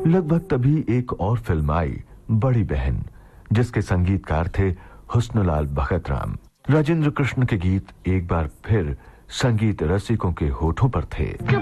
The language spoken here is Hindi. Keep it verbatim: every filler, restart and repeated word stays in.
लगभग तभी एक और फिल्म आई, बड़ी बहन, जिसके संगीतकार थे हुस्नलाल भगतराम। राजेंद्र कृष्ण के गीत एक बार फिर संगीत रसिकों के होठों पर थे।